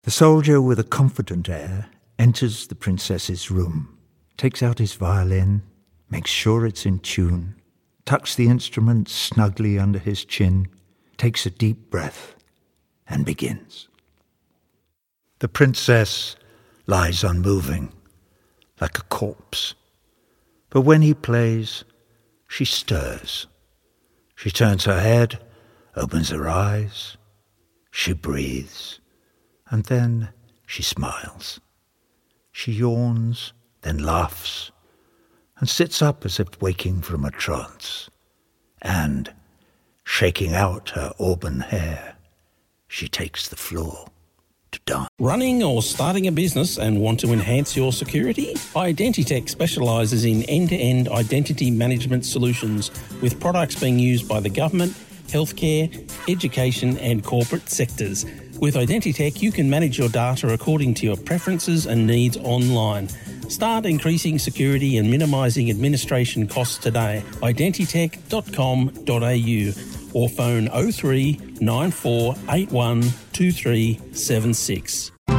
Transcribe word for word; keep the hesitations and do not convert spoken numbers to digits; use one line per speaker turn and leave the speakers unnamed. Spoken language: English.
The soldier, with a confident air, enters the princess's room, takes out his violin, makes sure it's in tune, tucks the instrument snugly under his chin, takes a deep breath, and begins. The princess lies unmoving, like a corpse. But when he plays, she stirs. She turns her head, opens her eyes. She breathes, and then she smiles. She yawns, then laughs, and sits up as if waking from a trance. And, shaking out her auburn hair, she takes the floor to dance.
Running or starting a business and want to enhance your security? Identitech specialises in end-to-end identity management solutions with products being used by the government, healthcare, education and corporate sectors. With Identitech, you can manage your data according to your preferences and needs online. Start increasing security and minimising administration costs today. identitech dot com dot a u or phone oh three nine four eight one two three seven six.